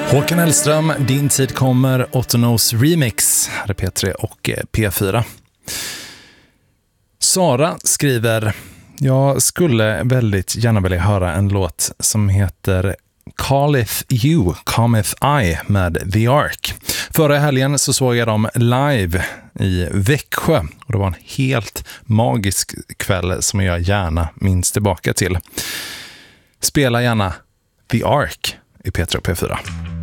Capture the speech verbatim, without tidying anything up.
Håkan Hellström, din tid kommer, Ottonos remix, här är P tre och P fyra. Sara skriver: jag skulle väldigt gärna vilja höra en låt som heter Calleth You, Cometh I med The Ark. Förra helgen så såg jag dem live i Växjö och det var en helt magisk kväll som jag gärna minns tillbaka till. Spela gärna The Ark i P tre och P fyra.